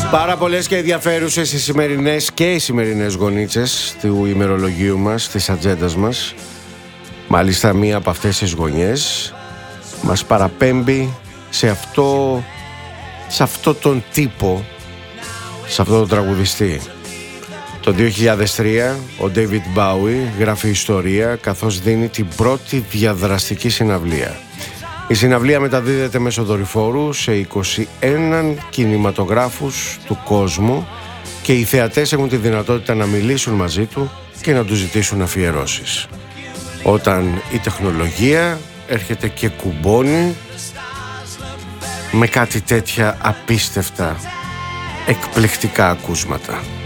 Πάρα πολλές και ενδιαφέρουσες οι σημερινές και οι σημερινές γωνίτσες του ημερολογίου μας, της ατζέντας μας. Μάλιστα μία από αυτές τις γωνιές μας παραπέμπει σε αυτό τον τύπο, σε αυτό τον τραγουδιστή. Το 2003 ο David Bowie γράφει ιστορία καθώς δίνει την πρώτη διαδραστική συναυλία. Η συναυλία μεταδίδεται μέσω δορυφόρου σε 21 κινηματογράφους του κόσμου και οι θεατές έχουν τη δυνατότητα να μιλήσουν μαζί του και να του ζητήσουν αφιερώσεις. Όταν η τεχνολογία έρχεται και κουμπώνει με κάτι τέτοια απίστευτα, εκπληκτικά ακούσματα.